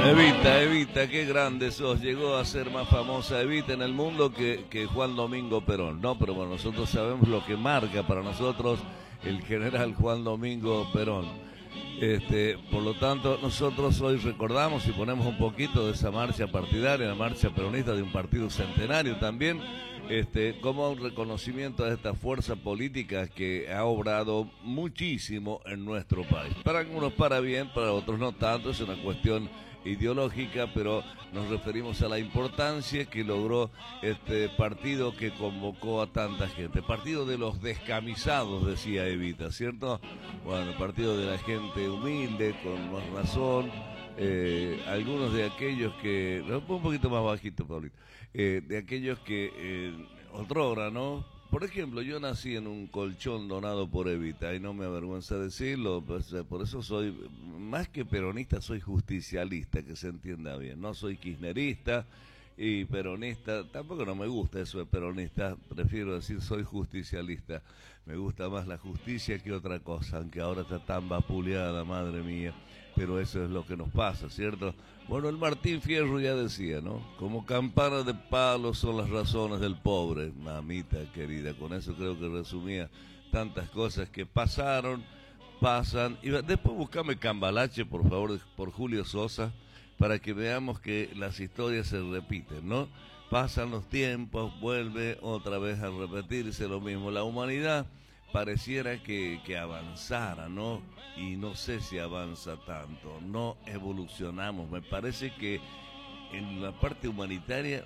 Evita, qué grande sos. Llegó a ser más famosa Evita en el mundo que Juan Domingo Perón. No, pero bueno, nosotros sabemos lo que marca para nosotros el general Juan Domingo Perón. Por lo tanto, nosotros hoy recordamos y ponemos un poquito de esa marcha partidaria, la marcha peronista de un partido centenario también, como un reconocimiento a esta fuerza política que ha obrado muchísimo en nuestro país. Para algunos para bien, para otros no tanto, es una cuestión ideológica, pero nos referimos a la importancia que logró este partido que convocó a tanta gente. Partido de los descamisados, decía Evita, ¿cierto? Bueno, el partido de la gente humilde, con más razón. Algunos de aquellos que... Un poquito más bajito, Pablito. De aquellos que otrora, ¿no? Por ejemplo, yo nací en un colchón donado por Evita y no me avergüenza decirlo, pues, por eso soy, más que peronista, soy justicialista, que se entienda bien. No soy kirchnerista y peronista, tampoco no me gusta eso de peronista, prefiero decir soy justicialista. Me gusta más la justicia que otra cosa, aunque ahora está tan vapuleada, madre mía. Pero eso es lo que nos pasa, ¿cierto? Bueno, el Martín Fierro ya decía, ¿no? Como campana de palo son las razones del pobre, mamita querida. Con eso creo que resumía tantas cosas que pasaron, pasan. Y después buscame Cambalache, por favor, por Julio Sosa, para que veamos que las historias se repiten, ¿no? Pasan los tiempos, vuelve otra vez a repetirse lo mismo. La humanidad pareciera que avanzara, ¿no? Y no sé si avanza tanto, no evolucionamos. Me parece que en la parte humanitaria,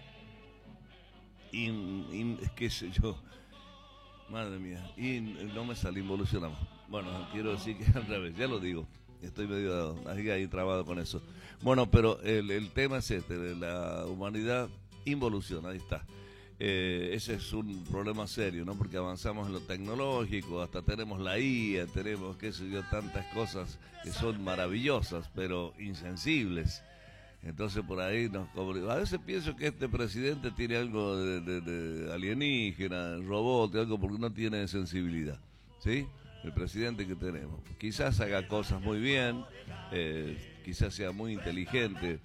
qué sé yo, madre mía, y no me sale, involucionamos. Bueno, quiero decir que al revés, ya lo digo, estoy medio ahí trabado con eso. Bueno, pero el tema es la humanidad involuciona, ahí está. Ese es un problema serio, ¿no? Porque avanzamos en lo tecnológico, hasta tenemos la IA, tenemos, qué sé yo, tantas cosas que son maravillosas, pero insensibles. Entonces por ahí a veces pienso que este presidente tiene algo de alienígena, robot, algo porque no tiene sensibilidad, ¿sí? El presidente que tenemos. Quizás haga cosas muy bien, quizás sea muy inteligente,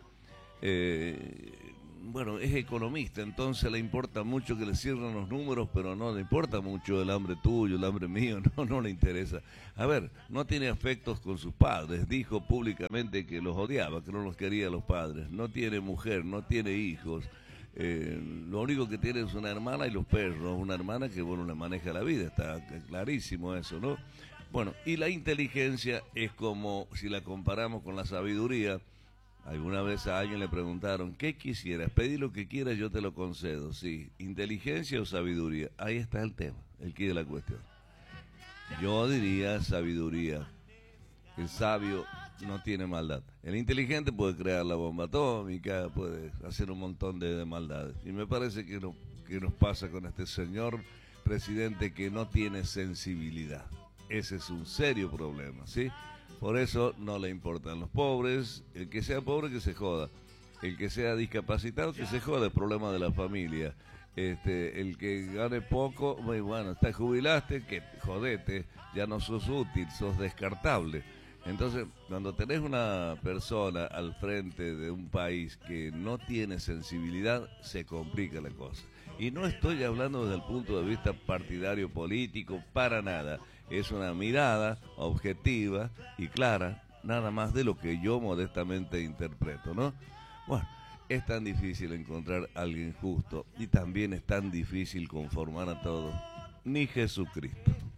bueno, es economista, entonces le importa mucho que le cierren los números, pero no le importa mucho el hambre tuyo, el hambre mío, no le interesa. A ver, no tiene afectos con sus padres, dijo públicamente que los odiaba, que no los quería a los padres, no tiene mujer, no tiene hijos, lo único que tiene es una hermana y los perros, una hermana que, bueno, le maneja la vida, está clarísimo eso, ¿no? Bueno, y la inteligencia es como, si la comparamos con la sabiduría. Alguna vez a alguien le preguntaron, ¿qué quisieras? Pedí lo que quieras, yo te lo concedo. Sí, inteligencia o sabiduría. Ahí está el tema, el quid de la cuestión. Yo diría sabiduría. El sabio no tiene maldad. El inteligente puede crear la bomba atómica, puede hacer un montón de maldades. Y me parece que nos pasa con este señor presidente que no tiene sensibilidad. Ese es un serio problema, ¿sí? Por eso no le importan los pobres, el que sea pobre que se joda, el que sea discapacitado que se joda, el problema de la familia, el que gane poco, muy bueno, te jubilaste, que jodete, ya no sos útil, sos descartable. Entonces, cuando tenés una persona al frente de un país que no tiene sensibilidad, se complica la cosa. Y no estoy hablando desde el punto de vista partidario político, para nada. Es una mirada objetiva y clara, nada más de lo que yo modestamente interpreto, ¿no? Bueno, es tan difícil encontrar a alguien justo y también es tan difícil conformar a todos. Ni Jesucristo.